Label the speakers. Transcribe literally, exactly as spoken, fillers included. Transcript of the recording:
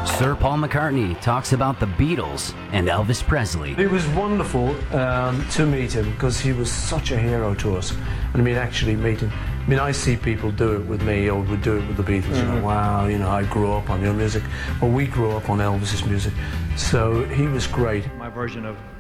Speaker 1: Sir Paul McCartney talks about the Beatles and Elvis Presley.
Speaker 2: It was wonderful um, to meet him because he was such a hero to us. And I mean, actually meeting, I mean, I see people do it with me or would do it with the Beatles. Mm-hmm. You know, wow, you know, I grew up on your music. Well, we grew up on Elvis's music. So he was great.
Speaker 3: My version of